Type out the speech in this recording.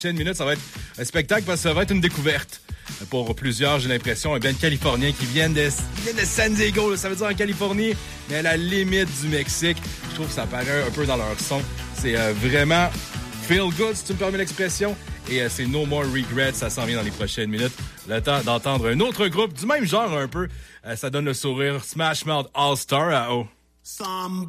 prochaines minutes, ça va être un spectacle parce que ça va être une découverte. Pour plusieurs, j'ai l'impression, un band californien qui viennent de San Diego, là, ça veut dire en Californie, mais à la limite du Mexique. Je trouve que ça paraît un peu dans leur son. C'est vraiment feel good, si tu me permets l'expression. Et c'est No More Regrets, ça s'en vient dans les prochaines minutes. Le temps d'entendre un autre groupe du même genre un peu. Ça donne le sourire, Smash Mouth All-Star à O.